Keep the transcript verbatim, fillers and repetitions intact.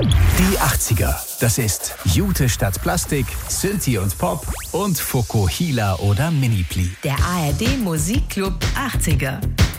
Die achtziger. Das ist Jute statt Plastik, Synthie und Pop und Fokuhila oder Minipli. Der A R D Musikclub achtziger.